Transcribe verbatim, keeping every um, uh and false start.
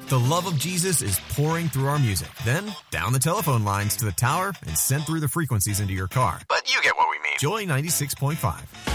The love of Jesus is pouring through our music, then down the telephone lines to the tower and sent through the frequencies into your car. But you get what we mean. Joy ninety-six point five.